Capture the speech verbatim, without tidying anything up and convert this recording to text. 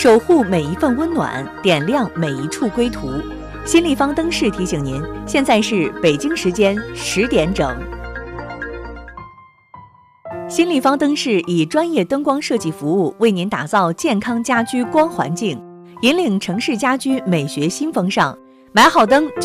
守护每一份温暖，点亮每一处归途。新立方灯饰提醒您，现在是北京时间十点整。新立方灯饰以专业灯光设计服务，为您打造健康家居光环境，引领城市家居美学新风尚。买好灯